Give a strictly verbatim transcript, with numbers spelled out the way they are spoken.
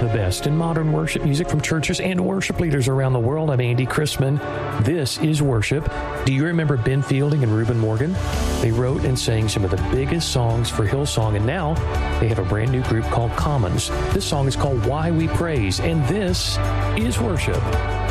The best in modern worship music from churches and worship leaders around the world. I'm Andy Christman. This is Worship. Do you remember Ben Fielding and Reuben Morgan? They wrote and sang some of the biggest songs for Hillsong, and now they have a brand new group called Commons. This song is called Why We Praise, and this is Worship.